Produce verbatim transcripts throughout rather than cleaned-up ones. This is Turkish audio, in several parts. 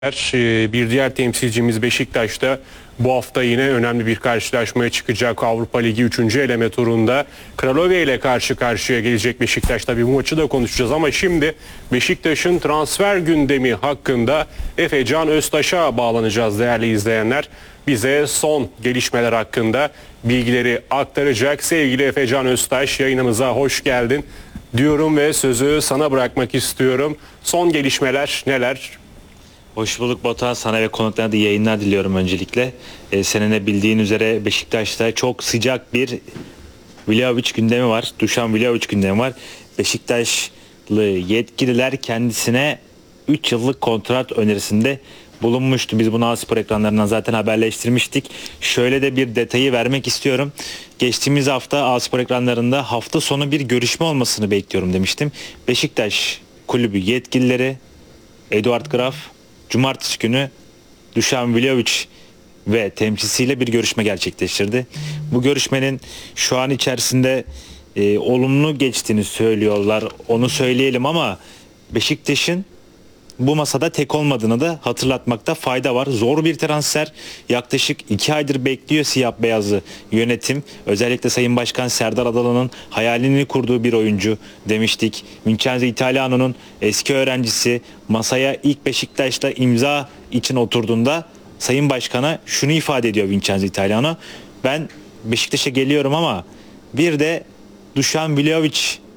Bir diğer temsilcimiz Beşiktaş'ta bu hafta yine önemli bir karşılaşmaya çıkacak. Avrupa Ligi üçüncü eleme turunda Craiova ile karşı karşıya gelecek Beşiktaş'ta bir maçı da konuşacağız. Ama şimdi Beşiktaş'ın transfer gündemi hakkında Efecan Öztaş'a bağlanacağız değerli izleyenler. Bize son gelişmeler hakkında bilgileri aktaracak. Sevgili Efecan Öztaş, yayınımıza hoş geldin diyorum ve sözü sana bırakmak istiyorum. Son gelişmeler neler? Hoş bulduk Batuhan. Sana ve konuklarına da yayınlar diliyorum öncelikle. Ee, senin de bildiğin üzere Beşiktaş'ta çok sıcak bir Vlahovic gündemi var. Dušan Vlahovic gündemi var. Beşiktaşlı yetkililer kendisine üç yıllık kontrat önerisinde bulunmuştu. Biz bunu A-Spor ekranlarından zaten haberleştirmiştik. Şöyle de bir detayı vermek istiyorum. Geçtiğimiz hafta A-Spor ekranlarında hafta sonu bir görüşme olmasını bekliyorum demiştim. Beşiktaş kulübü yetkilileri Eduard Graf Cumartesi günü Dušan Vlahovic ve temsilcisiyle bir görüşme gerçekleştirdi. Bu görüşmenin şu an içerisinde e, olumlu geçtiğini söylüyorlar. Onu söyleyelim ama Beşiktaş'ın bu masada tek olmadığını da hatırlatmakta fayda var. Zor bir transfer. Yaklaşık iki aydır bekliyor siyah beyazı yönetim. Özellikle Sayın Başkan Serdar Adalı'nın hayalini kurduğu bir oyuncu demiştik. Vincenzo Italiano'nun eski öğrencisi masaya ilk Beşiktaş'ta imza için oturduğunda Sayın Başkan'a şunu ifade ediyor Vincenzo Italiano. Ben Beşiktaş'a geliyorum ama bir de Dušan Vlahovic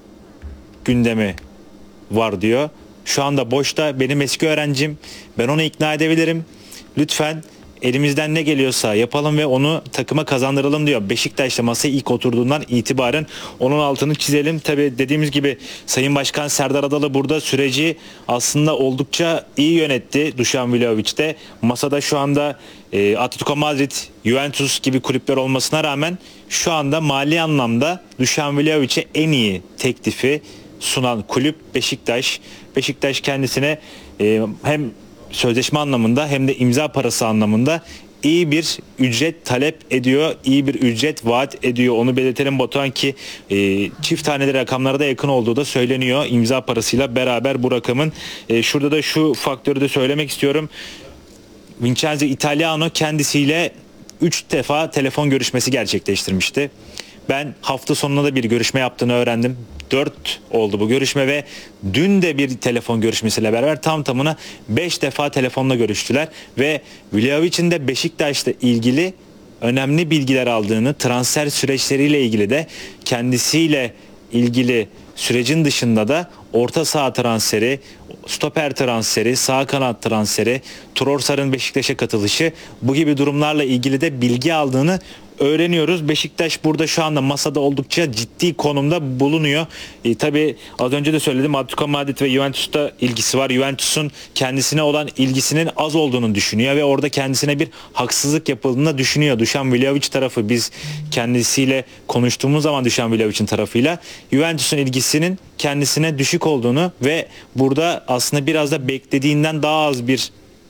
gündemi var diyor. Şu anda boşta, benim eski öğrencim, ben onu ikna edebilirim. Lütfen elimizden ne geliyorsa yapalım ve onu takıma kazandıralım diyor. Beşiktaş'ta masaya ilk oturduğundan itibaren onun altını çizelim. Tabii dediğimiz gibi Sayın Başkan Serdar Adalı burada süreci aslında oldukça iyi yönetti. Dušan Vlahovic de masada şu anda e, Atletico Madrid, Juventus gibi kulüpler olmasına rağmen şu anda mali anlamda Dušan Vlahovic'e en iyi teklifi sunan kulüp Beşiktaş. Beşiktaş kendisine e, hem sözleşme anlamında hem de imza parası anlamında iyi bir ücret talep ediyor, iyi bir ücret vaat ediyor. Onu belirtelim Batuhan ki e, çift taneli rakamlara da yakın olduğu da söyleniyor imza parasıyla beraber bu rakamın. E, şurada da şu faktörü de söylemek istiyorum. Vincenzo Italiano kendisiyle üç defa telefon görüşmesi gerçekleştirmişti. Ben hafta sonunda da bir görüşme yaptığını öğrendim. dört oldu bu görüşme ve dün de bir telefon görüşmesiyle beraber tam tamına beş defa telefonla görüştüler. Ve Vlahovic'in de Beşiktaş'la ilgili önemli bilgiler aldığını, transfer süreçleriyle ilgili de kendisiyle ilgili sürecin dışında da orta saha transferi, stoper transferi, sağ kanat transferi, Trossard'ın Beşiktaş'a katılışı, bu gibi durumlarla ilgili de bilgi aldığını öğreniyoruz. Beşiktaş burada şu anda masada oldukça ciddi konumda bulunuyor. E, tabii az önce de söyledim, Atletico Madrid ve Juventus'ta ilgisi var. Juventus'un kendisine olan ilgisinin az olduğunu düşünüyor ve orada kendisine bir haksızlık yapıldığını düşünüyor. Dušan Vlahovic tarafı, biz kendisiyle konuştuğumuz zaman Dušan Vlahovic'in tarafıyla Juventus'un ilgisinin kendisine düşük olduğunu ve burada aslında biraz da beklediğinden daha az bir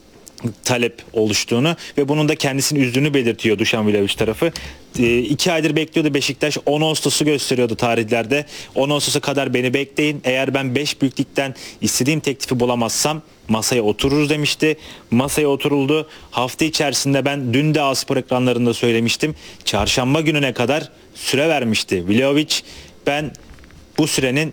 talep oluştuğunu ve bunun da kendisini üzdüğünü belirtiyor Dušan Vlahovic tarafı. E, iki aydır bekliyordu Beşiktaş. on Ağustos'u gösteriyordu tarihlerde. on Ağustos'a kadar beni bekleyin. Eğer ben beş büyüklükten istediğim teklifi bulamazsam masaya otururuz demişti. Masaya oturuldu. Hafta içerisinde ben dün de A-Spor ekranlarında söylemiştim. Çarşamba gününe kadar süre vermişti Vlahovic. Ben bu sürenin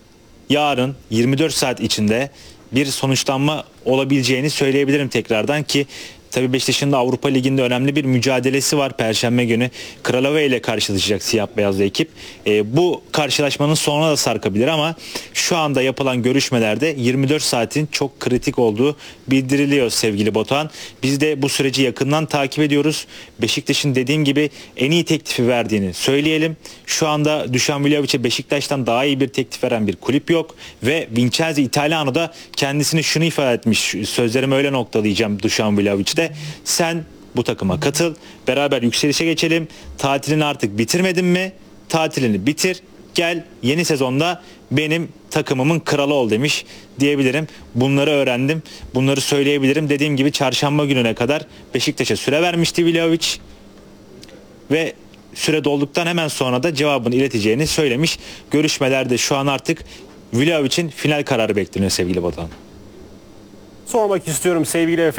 yarın yirmi dört saat içinde bir sonuçlanma olabileceğini söyleyebilirim tekrardan ki tabii Beşiktaş'ın da Avrupa Ligi'nde önemli bir mücadelesi var. Perşembe günü Craiova ile karşılaşacak siyah beyazlı ekip. E, bu karşılaşmanın sonuna da sarkabilir ama şu anda yapılan görüşmelerde yirmi dört saatin çok kritik olduğu bildiriliyor sevgili Batuhan. Biz de bu süreci yakından takip ediyoruz. Beşiktaş'ın dediğim gibi en iyi teklifi verdiğini söyleyelim. Şu anda Dušan Vlahovic'e Beşiktaş'tan daha iyi bir teklif veren bir kulüp yok ve Vincenzo Italiano da kendisini şunu ifade etmiş. Sözlerimi öyle noktalayacağım Dušan Vlahovic'de. Sen bu takıma katıl, beraber yükselişe geçelim. Tatilini artık bitirmedin mi? Tatilini bitir, gel yeni sezonda benim takımımın kralı ol demiş diyebilirim. Bunları öğrendim, bunları söyleyebilirim. Dediğim gibi çarşamba gününe kadar Beşiktaş'a süre vermişti Vlahovic ve süre dolduktan hemen sonra da cevabını ileteceğini söylemiş. Görüşmelerde şu an artık Vlahovic'in final kararı bekleniyor sevgili Batuhan. sormak istiyorum sevgili